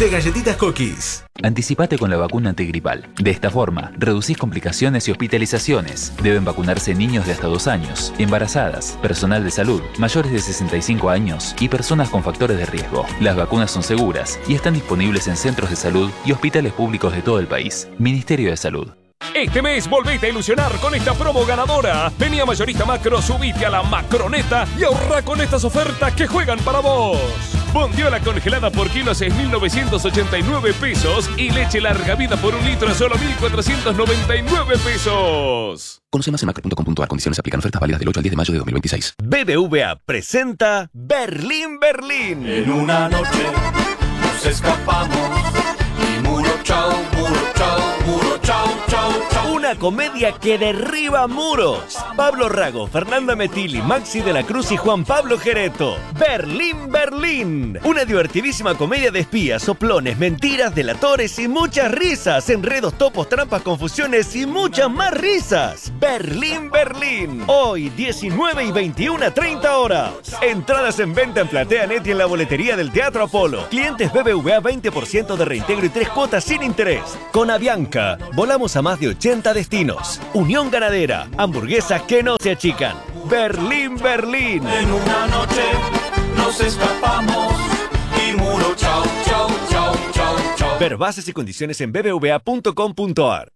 de Galletitas Cookies. Anticipate con la vacuna antigripal. De esta forma, reducís complicaciones y hospitalizaciones. Deben vacunarse niños de hasta 2 años, embarazadas, personal de salud, mayores de 65 años y personas con factores de riesgo. Las vacunas son seguras y están disponibles en centros de salud y hospitales públicos de todo el país. Ministerio de Salud. Este mes volvete a ilusionar con esta promo ganadora. Vení a Mayorista Macro, subite a la Macroneta y ahorra con estas ofertas que juegan para vos. Bondiola congelada por kilo a 6.989 pesos y leche larga vida por 1 litro a solo 1.499 pesos. Conoce más en macro.com.ar. Condiciones aplican. Ofertas válidas del 8 al 10 de mayo de 2026. BBVA presenta Berlín, Berlín. En una noche nos escapamos y muro chau, muro chau, muro chau, chau, chau. Una comedia que derriba muros. Pablo Rago, Fernanda Metilli, Maxi de la Cruz y Juan Pablo Gereto. Berlín, Berlín. Una divertidísima comedia de espías, soplones, mentiras, delatores y muchas risas. Enredos, topos, trampas, confusiones y muchas más risas. Berlín, Berlín. Hoy, 19 y 21 a 30 horas. Entradas en venta en PlateaNet y en la boletería del Teatro Apolo. Clientes BBVA 20% de reintegro y 3 cuotas sin interés. Con Avianca, volamos a más de 80 destinos. Unión Ganadera, hamburguesas que no se achican. Berlín, Berlín. En una noche nos escapamos y muro chau, chau, chau, chau, chau. Ver bases y condiciones en bbva.com.ar.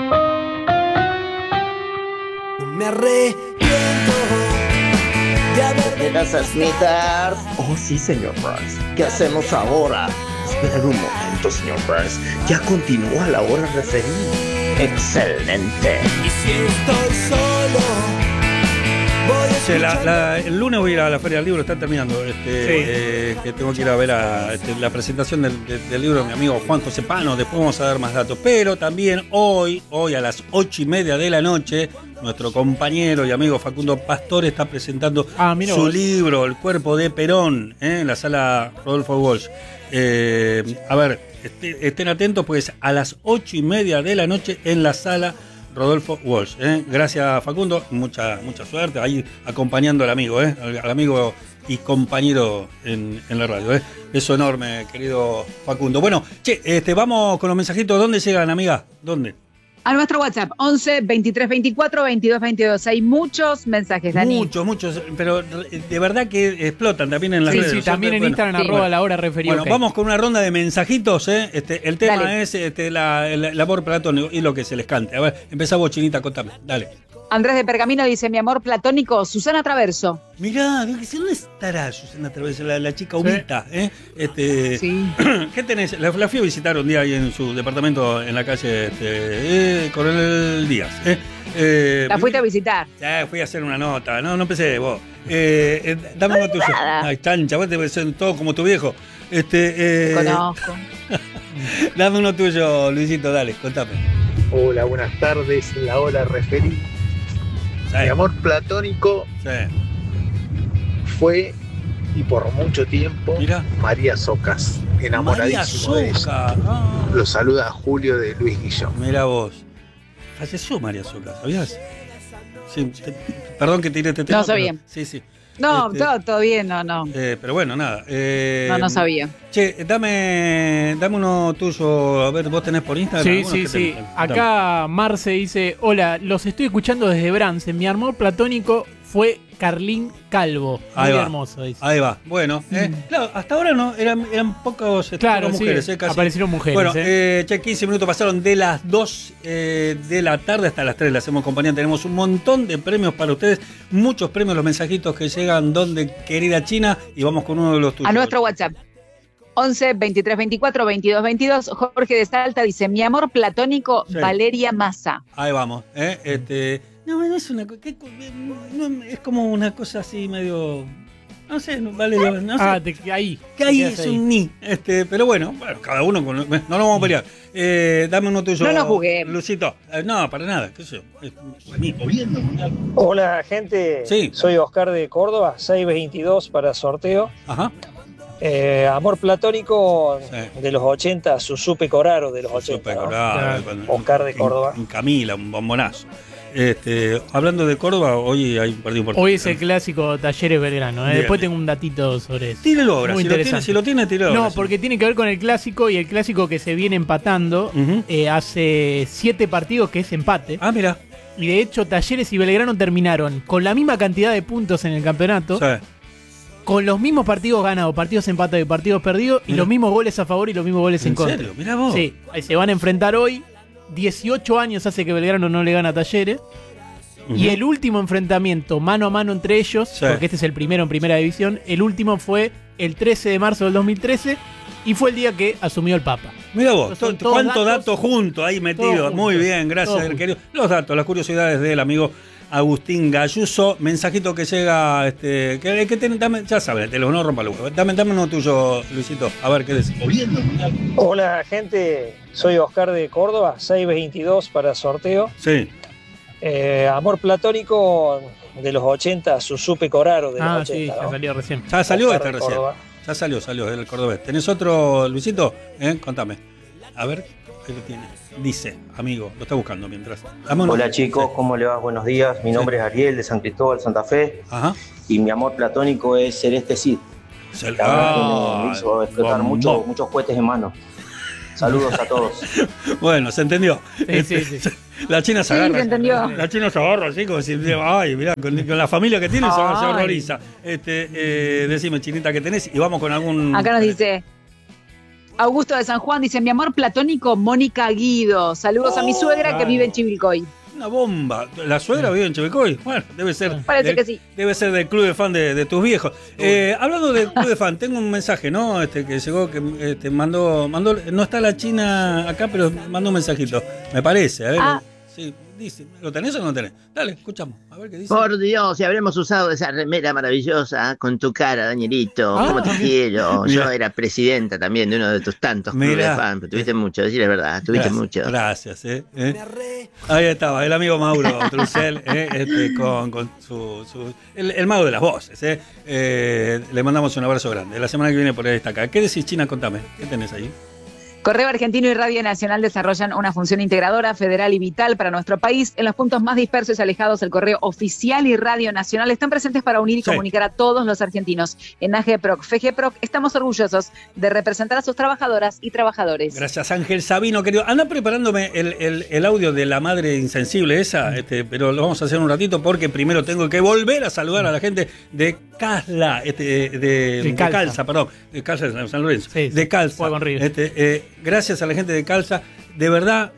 No me arrepiento de haber... ¿Llegas a Smithard? Oh, sí, señor Burns. ¿Qué hacemos ahora? Espera un momento, señor Burns. Ya continúa la hora referida. Excelente. Y si estoy solo, voy a escuchar... El lunes voy a ir a la Feria del Libro, está terminando. Que tengo que ir a ver la presentación del libro de mi amigo Juan José Pano. Después vamos a dar más datos. Pero también hoy a las 8:30 de la noche, nuestro compañero y amigo Facundo Pastor está presentando su libro, El cuerpo de Perón, en la sala Rodolfo Walsh. A ver, estén atentos, pues a las 8:30 de la noche en la sala Rodolfo Walsh. Gracias, Facundo, mucha suerte ahí acompañando al amigo, al amigo y compañero en la radio. Beso enorme, querido Facundo. Bueno, vamos con los mensajitos. ¿Dónde llegan, amiga? ¿Dónde? A nuestro WhatsApp, 11 23 24 22 22. Hay muchos mensajes, Dani. Muchos, pero de verdad que explotan también en las redes. Sí, también en Instagram, @ la hora referida. Bueno, vamos con una ronda de mensajitos. El tema es el amor platónico y lo que se les cante. A ver, empezá vos, Chinita, contame. Dale. Andrés de Pergamino dice, mi amor platónico, Susana Traverso. Mirá, ¿dónde estará Susana Traverso, la chica humita? Sí. ¿Qué tenés? La fui a visitar un día ahí en su departamento en la calle Coronel Díaz. ¿La fuiste a visitar? Fui a hacer una nota. No empecé vos. Dame uno tuyo. Ay, chancha, vos te ser todo como tu viejo. Te conozco. Dame uno tuyo, Luisito, dale, contame. Hola, buenas tardes, la hora referida. Mi amor platónico fue, y por mucho tiempo, María Socas, enamoradísimo de ella. Lo saluda Julio de Luis Guillón. Mira vos, falleció María Socas, ¿sabías? Sí, perdón que tiré este tema. No sabía. Sí. No, todo bien, no. Pero bueno, nada. No sabía. Che, dame uno tuyo. A ver, ¿vos tenés por Instagram? Sí. Acá Marce dice, hola, los estoy escuchando desde Brance. Mi amor platónico fue Carlín Calvo. Muy hermoso, dice. Ahí va. Bueno, claro, hasta ahora no, eran pocos mujeres. Sí, casi. Aparecieron mujeres. Bueno, 15 minutos pasaron de las 2 de la tarde hasta las 3. La hacemos compañía. Tenemos un montón de premios para ustedes. Muchos premios, los mensajitos que llegan donde, querida China. Y vamos con uno de los tuyos. A nuestro WhatsApp. 11 23 24 22 22. Jorge de Salta dice, mi amor platónico, Valeria Massa. Ahí vamos. No es una cosa. Es como una cosa así medio. No sé, vale. No sé. Que ahí es un ni. Pero bueno, cada uno con. No nos vamos a pelear. Dame uno tuyo. No nos juguemos. Lucito. No, para nada. ¿Qué sé yo? Hola, gente. Sí. Soy Oscar de Córdoba, 622 para sorteo. Ajá. Amor platónico de los 80, Susupe Coraro de los 80. Coraro, ¿no? Oscar de Córdoba. Un Camila, un bombonazo. Hablando de Córdoba, hoy hay un partido importante. Hoy es el clásico Talleres Belgrano. Después tengo un datito sobre eso. Tírelo ahora, muy interesante. Si lo tiene, tírelo. No, porque tiene que ver con el clásico y el clásico que se viene empatando hace 7 partidos que es empate. Ah, mira. Y de hecho, Talleres y Belgrano terminaron con la misma cantidad de puntos en el campeonato. Sí. Con los mismos partidos ganados, partidos empatados y partidos perdidos, y los mismos goles a favor y los mismos goles en contra. ¿En serio? Mirá vos. Sí, ahí se van a enfrentar hoy. 18 años hace que Belgrano no le gana a Talleres. Y el último enfrentamiento mano a mano entre ellos, porque este es el primero en primera división, el último fue el 13 de marzo del 2013 y fue el día que asumió el Papa. Mira vos, cuántos datos juntos ahí metidos. Muy bien, gracias, querido. Los datos, las curiosidades del amigo Agustín Gayuso. Mensajito que llega, dame, ya sabes, no rompa el huevo. Dame uno tuyo, Luisito, a ver qué decís. Hola, gente, soy Oscar de Córdoba, 622 para sorteo. Sí. Amor platónico de los 80, Susupe Coraro de los 80. Sí, ¿no? ya salió recién. Ya salió Oscar recién. Córdoba. Ya salió del cordobés. ¿Tenés otro, Luisito? Contame. A ver, ahí lo tiene. Dice, amigo, lo está buscando mientras. Hola chicos, ¿cómo le va? Buenos días. Mi nombre es Ariel de San Cristóbal, Santa Fe. Ajá. Y mi amor platónico es Celeste Cid. La verdad que me hizo explotar muchos cohetes en mano. Saludos a todos. Bueno, se entendió. Sí. La China se agarra. se entendió. La China se agarra así como si, ay, mirá, con la familia que tiene se horroriza. Decime, Chinita, ¿qué tenés? Y vamos con algún. Acá nos dice Augusto de San Juan, dice: mi amor platónico, Mónica Guido. Saludos a mi suegra que vive en Chivilcoy. Una bomba. ¿La suegra vive en Chivilcoy? Bueno, debe ser. Parece que sí. Debe ser del club de fan de tus viejos. Hablando del club de fan, tengo un mensaje, ¿no? Que llegó, que mandó. No está la China acá, pero mandó un mensajito. Me parece. A ver. Sí, dice. ¿Lo tenés o no lo tenés? Dale, escuchamos. A ver qué dice. Por Dios, si habremos usado esa remera maravillosa con tu cara, Danielito. ¿Cómo te quiero? Mira. Yo era presidenta también de uno de tus tantos clubes de fan. Pero tuviste mucho, decir la verdad. Tuviste mucho. Gracias, Ahí estaba, el amigo Mauro Trussell, con el mago de las voces. Le mandamos un abrazo grande. La semana que viene por ahí está acá. ¿Qué decís, China? Contame. ¿Qué tenés ahí? Correo Argentino y Radio Nacional desarrollan una función integradora, federal y vital para nuestro país. En los puntos más dispersos y alejados, el Correo Oficial y Radio Nacional están presentes para unir y comunicar a todos los argentinos. En AGPROC, FGPROC, estamos orgullosos de representar a sus trabajadoras y trabajadores. Gracias, Ángel Sabino, querido. Anda preparándome el audio de la madre insensible esa, pero lo vamos a hacer un ratito porque primero tengo que volver a saludar a la gente de Casla, de Calza, perdón, de Calza de San Lorenzo, de Calza. Gracias a la gente de Calza, de verdad,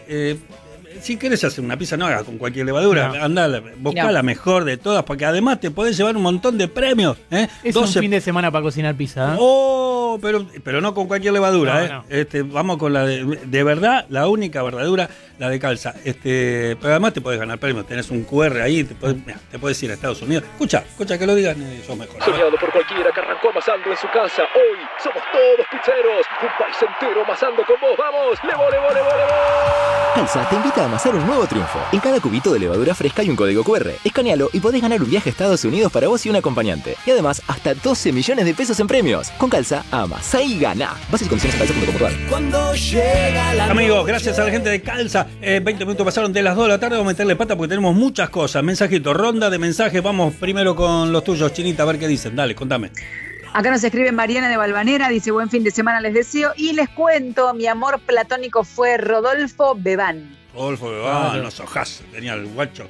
si querés hacer una pizza, no hagas con cualquier levadura, andá, buscá la mejor de todas, porque además te podés llevar un montón de premios. Es un fin de semana para cocinar pizza. Pero no con cualquier levadura. No. Vamos con la de verdad, la única verdadera, la de Calza. Pero además te podés ganar premios, tenés un QR ahí, te podés ir a Estados Unidos. Escucha que lo digan, sos mejor. Soñado por cualquiera que arrancó amasando en su casa. Hoy somos todos pizzeros, un país entero amasando con vos. ¡Vamos! ¡Levo! Calza te invita a amasar un nuevo triunfo. En cada cubito de levadura fresca hay un código QR. Escanealo y podés ganar un viaje a Estados Unidos para vos y un acompañante. Y además, hasta 12 millones de pesos en premios. Con Calza, amasá y gana. Bases y condiciones en calza.com.ar. Cuando llega la Amigos, gracias a la gente de Calza. 20 minutos pasaron de las 2 de la tarde. Vamos a meterle pata porque tenemos muchas cosas. Mensajito, ronda de mensajes. Vamos primero con los tuyos, Chinita, a ver qué dicen. Dale, contame. Acá nos escribe Mariana de Valvanera, dice: buen fin de semana les deseo. Y les cuento, mi amor platónico fue Rodolfo Bebán. Rodolfo Bebán, no sojás, tenía el guacho.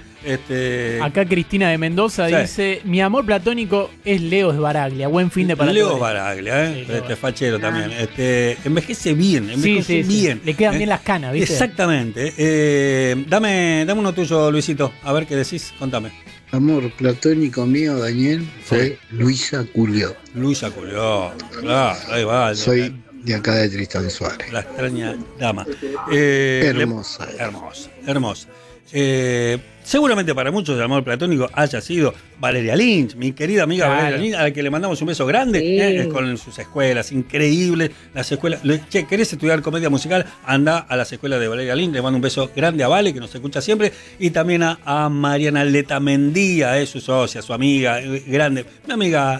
Acá Cristina de Mendoza dice: mi amor platónico es Leo Sbaraglia. Buen fin de para Leo Sbaraglia, fachero también. Envejece bien, bien. Le quedan bien las canas, ¿viste? Exactamente. Dame uno tuyo, Luisito. A ver qué decís, contame. Amor platónico mío, Daniel, fue Luisa Culió. Luisa Culió, claro, ahí va. Soy de acá de Tristán Suárez. La extraña dama. Hermosa. Hermosa. Seguramente para muchos el amor platónico haya sido Valeria Lynch, mi querida amiga Claro. Valeria Lynch, a la que le mandamos un beso grande, con sus escuelas, increíbles, las escuelas. Che, ¿querés estudiar comedia musical? Anda a las escuelas de Valeria Lynch, le mando un beso grande a Vale, que nos escucha siempre, y también a Mariana Letamendía, su socia, su amiga, grande, mi amiga,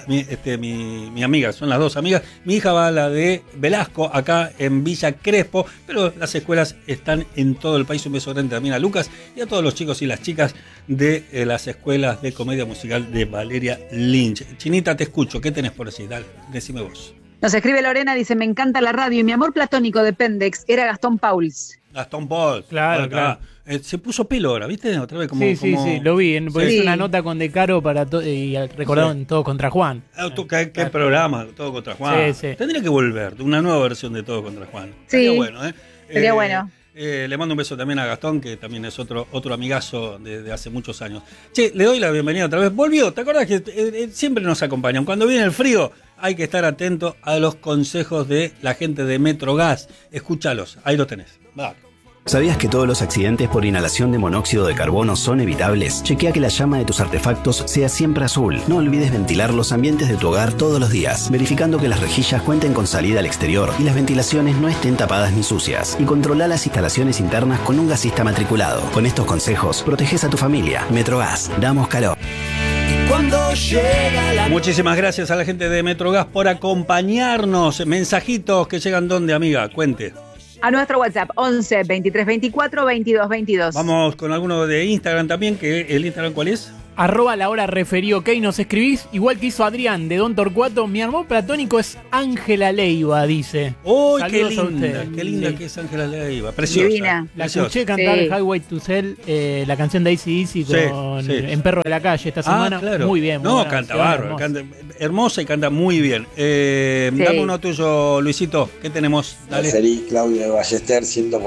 mi amiga, son las dos amigas. Mi hija va a la de Velasco, acá en Villa Crespo, pero las escuelas están en todo el país. Un beso grande también a Lucas y a todos los chicos y las chicas de las escuelas de comedia musical de Valeria Lynch. Chinita, te escucho, ¿qué tenés por decir? Dale, decime vos. Nos escribe Lorena, dice, me encanta la radio y mi amor platónico de Pendex era Gastón Pauls. Gastón Pauls. Claro, claro. Se puso pelo ahora, ¿viste? Otra vez como... Sí, lo vi. Porque Sí. es una nota con De Caro para y recordaron Todo contra Juan. ¿Qué programa? Todo contra Juan. Sí. Tendría que volver, una nueva versión de Todo contra Juan. Sí. Sería bueno, ¿eh? Sería bueno. Le mando un beso también a Gastón, que también es otro amigazo de hace muchos años. Che, le doy la bienvenida otra vez. Volvió, ¿te acordás que siempre nos acompañan? Cuando viene el frío hay que estar atento a los consejos de la gente de Metrogas. Escúchalos, ahí lo tenés. Va. ¿Sabías que todos los accidentes por inhalación de monóxido de carbono son evitables? Chequea que la llama de tus artefactos sea siempre azul. No olvides ventilar los ambientes de tu hogar todos los días, verificando que las rejillas cuenten con salida al exterior y las ventilaciones no estén tapadas ni sucias. Y controla las instalaciones internas con un gasista matriculado. Con estos consejos, proteges a tu familia. Metrogas, damos calor. Cuando llega la... Muchísimas gracias a la gente de Metrogas por acompañarnos. Mensajitos que llegan ¿dónde, amiga? Cuente. A nuestro WhatsApp 11 23 24 22 22. Vamos con alguno de Instagram también, que el Instagram ¿cuál es? @lahora_referí, ok, nos escribís, igual que hizo Adrián de Don Torcuato, mi amor platónico es Ángela Leiva, dice. ¡Uy, qué Saludos a linda! usted. ¡Qué linda Sí. que es Ángela Leiva! Preciosa. Divina. La preciosa. escuché cantar Sí. Highway to Sell, la canción de AC/DC con sí. En Perro de la Calle esta semana. Claro. Muy bien. Muy No, buena canta canción, bárbaro, hermosa. canta hermosa y canta muy bien. Dame uno tuyo, Luisito. ¿Qué tenemos? Dale. Referí Claudio de Ballester,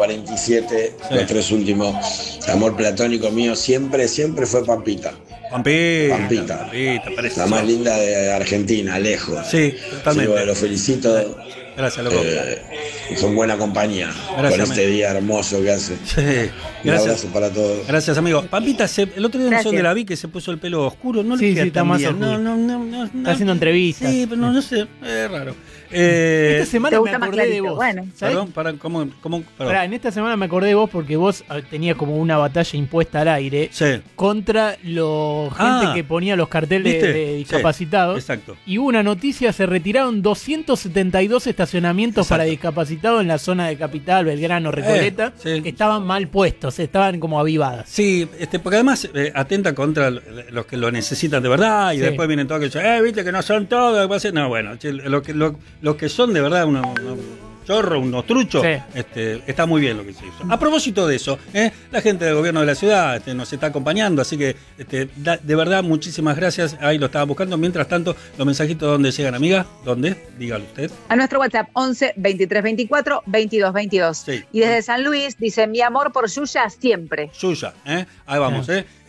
147, Sí. los tres últimos. El amor platónico mío siempre fue Pampita. Pampita, La preciosa. más linda de Argentina, lejos. Sí, totalmente. Sí, bueno, los felicito. Gracias, loco. Son buena compañía Gracias, con este día hermoso que hace. Sí, Un gracias. abrazo para todos. Gracias, amigo. Pampita, el otro día no sé Gracias. dónde la vi, que se puso el pelo oscuro. No Sí, le queda sí, está tan más bien. oscuro. No, Está haciendo entrevistas. Sí, pero no sé, es raro. Esta ¿Te semana me gusta más acordé de clarito? vos. Bueno. ¿sabés? Perdón, ¿cómo? Perdón. Pará, en esta semana me acordé de vos porque vos tenías como una batalla impuesta al aire Sí. contra gente que ponía los carteles ¿Viste? de discapacitados. Sí, exacto. Y hubo una noticia, se retiraron 272 estacionamientos para discapacitados en la zona de Capital, Belgrano, Recoleta, que estaban mal puestos, estaban como avivadas. Sí, porque además atenta contra los que lo necesitan de verdad y Sí. después vienen todos que dicen, viste que no son todos. No, bueno, che, los que son de verdad unos chorros, unos truchos, está muy bien lo que se hizo. A propósito de eso, la gente del gobierno de la ciudad nos está acompañando, así que de verdad muchísimas gracias. Ahí lo estaba buscando. Mientras tanto, los mensajitos ¿dónde llegan, amiga? ¿Dónde? Dígalo usted. A nuestro WhatsApp 11 23 24 22 22. Sí. Y desde San Luis dice, mi amor por Yuya siempre. Suya, ahí vamos,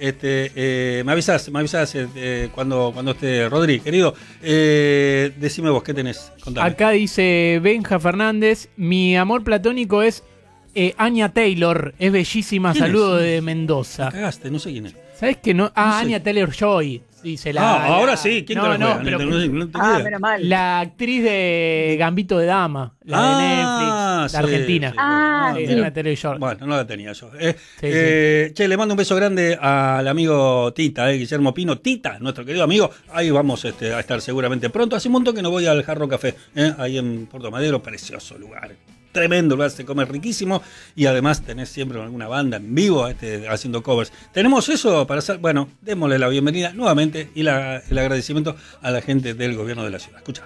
me avisás cuando esté Rodri, querido. Decime vos, ¿qué tenés? Contame. Acá dice Benja Fernández, mi amor platónico es Anya Taylor, es bellísima, ¿Quién saludo es? de Mendoza. Me cagaste, no sé quién es. ¿Sabes que no? No sé. Anya Taylor-Joy, dice la... ahora sí, ¿quién te lo juega? pero No tengo idea. menos mal. la actriz de Gambito de Dama, la de Netflix, sí, la argentina. sí, Ah, sí. Anya Taylor-Joy. Bueno, no la tenía yo. Sí. Che, le mando un beso grande al amigo Tita, Guillermo Pino. Tita, nuestro querido amigo. Ahí vamos a estar seguramente pronto. Hace un montón que no voy al Jarro Café, ahí en Puerto Madero. Precioso lugar. Tremendo lugar, se come riquísimo. Y además tenés siempre alguna banda en vivo haciendo covers. ¿Tenemos eso para hacer? Bueno, démosle la bienvenida nuevamente y el agradecimiento a la gente del gobierno de la ciudad. Escucha.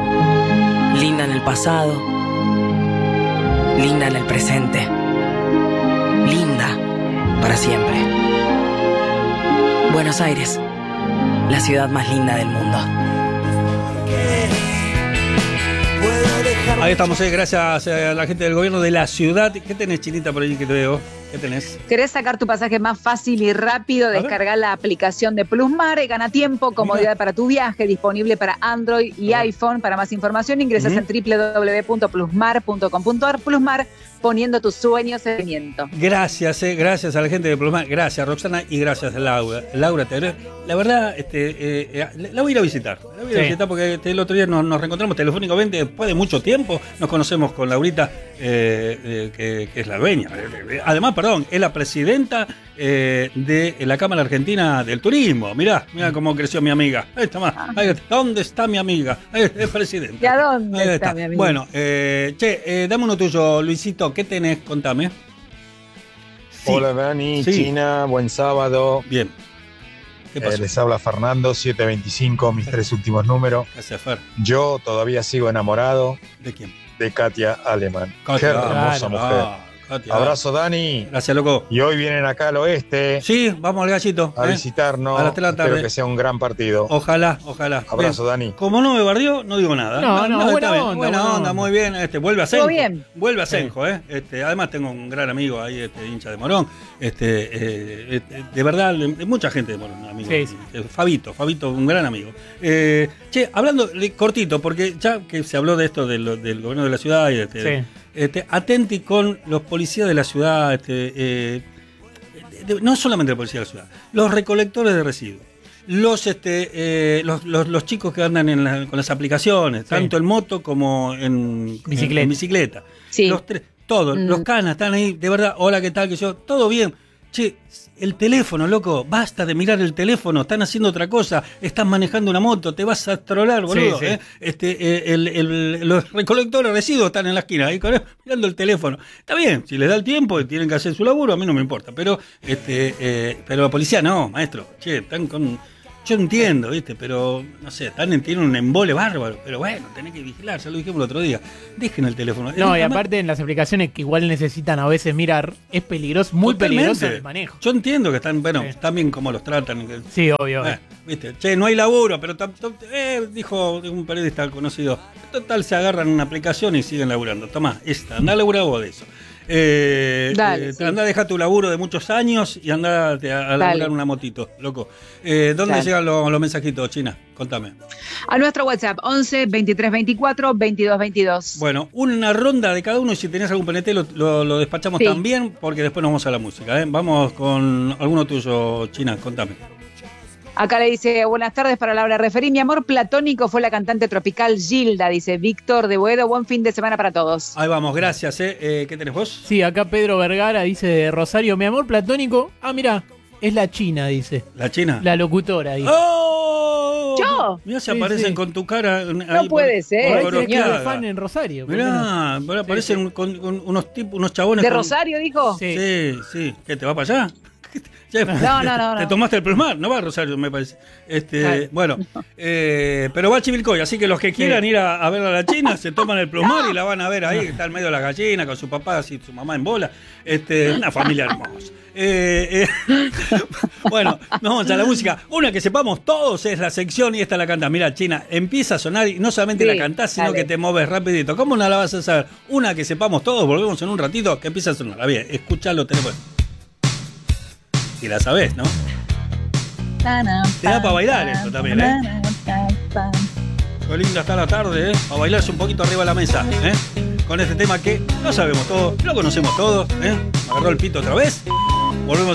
Linda en el pasado, linda en el presente, linda para siempre. Buenos Aires, la ciudad más linda del mundo. Ahí estamos, gracias a la gente del gobierno de la ciudad. ¿Qué tenés, Chinita, por ahí que te veo? ¿Qué tenés? ¿Querés sacar tu pasaje más fácil y rápido? Descargar la aplicación de Plusmar, gana tiempo, comodidad para tu viaje, disponible para Android y iPhone. Para más información ingresas en www.plusmar.com.ar. Plusmar, poniendo tus sueños en movimiento. Gracias a la gente de Plusmar, gracias Roxana y gracias Laura. Laura, la verdad, la voy a ir a visitar. La voy a ir a visitar porque el otro día nos reencontramos telefónicamente después de mucho tiempo. Nos conocemos con Laurita, que es la dueña. Además, es la presidenta de la Cámara Argentina del Turismo. Mirá cómo creció mi amiga. Ahí está más. ¿Dónde está mi amiga? Ahí es presidenta. ¿Y a dónde está mi amiga? Bueno, dame uno tuyo, Luisito. ¿Qué tenés? Contame. Sí. Hola Dani, sí. China, buen sábado. Bien. ¿Qué pasó? Les habla Fernando, 725, mis 3 últimos números. Gracias, Fer. Yo todavía sigo enamorado. ¿De quién? De Katia Alemán. Katia, qué hermosa mujer. Katia. Abrazo, Dani. Gracias, loco. Y hoy vienen acá al oeste. Sí, vamos al Gallito. A visitarnos. A las 3 de la tarde. Espero que sea un gran partido. Ojalá. Abrazo, bien. Dani. Como no me bardeó, no digo nada. No, buena onda, muy bien. Vuelve a Senjo. Bien. Vuelve a Senjo, además tengo un gran amigo ahí, hincha de Morón. De verdad, mucha gente de Morón, amigo. Sí. Fabito, un gran amigo. Hablando cortito, porque ya que se habló de esto del gobierno de la ciudad y atenti con los policías de la ciudad, no solamente la policía de la ciudad, los recolectores de residuos, los chicos que andan con las aplicaciones, tanto en moto como en bicicleta. Sí. Los tres, todos, los canas están ahí, de verdad, hola, ¿qué tal? Todo bien. El teléfono, loco, basta de mirar el teléfono, están haciendo otra cosa, están manejando una moto, te vas a trolar, boludo. Sí. Los recolectores de residuos están en la esquina, ahí mirando el teléfono. Está bien, si les da el tiempo y tienen que hacer su laburo, a mí no me importa, pero la policía no, maestro, están con... Yo entiendo, ¿viste? Pero, no sé, tienen un embole bárbaro. Pero bueno, tenés que vigilar, ya lo dijimos el otro día. Dejen el teléfono. No, y aparte en las aplicaciones que igual necesitan a veces mirar, es peligroso, muy peligroso el manejo. Yo entiendo que están bien como los tratan. Sí, obvio. ¿Viste? No hay laburo, pero dijo un periodista conocido, total se agarran una aplicación y siguen laburando. Tomá, andá a laburar vos de eso. Andá a dejar tu laburo de muchos años y andá a laburar una motito, loco. ¿Dónde llegan los mensajitos, China? Contame. A nuestro WhatsApp, 11 23 24 22 22. Bueno, una ronda de cada uno y si tenés algún PNT lo despachamos también porque después nos vamos a la música. Vamos con alguno tuyo, China, contame. Acá le dice, buenas tardes para Laura Referí. Mi amor platónico fue la cantante tropical Gilda, dice Víctor de Boedo. Buen fin de semana para todos. Ahí vamos, gracias. ¿Qué tenés vos? Sí, acá Pedro Vergara dice de Rosario, mi amor platónico. Mirá, es la China, dice. ¿La China? La locutora, dice. ¡Oh! ¿Yo? Mirá, se aparecen con tu cara. No puede ser. Señor fan en Rosario. Mirá, aparecen con unos chabones. ¿De Rosario, dijo? Sí. ¿Qué, te va para allá? No. Te tomaste el Plusmar, no va a Rosario, me parece. Bueno, pero va a Chivilcoy, así que los que quieran ir a ver a la China se toman el Plusmar y la van a ver ahí, que está en medio de la gallina, con su papá, así, su mamá en bola. Una familia hermosa. Bueno, vamos a la música. Una que sepamos todos es la sección y esta la canta. Mira, China, empieza a sonar y no solamente la cantás, sino que te mueves rapidito. ¿Cómo no la vas a saber? Una que sepamos todos, volvemos en un ratito, que empieza a sonar. Bien, escúchalo, tenemos. Y la sabés, ¿no? Te da para bailar esto también, Qué linda está la tarde, para bailarse un poquito arriba de la mesa, con este tema que no sabemos todos, lo conocemos todos, Me agarró el pito otra vez. Volvemos.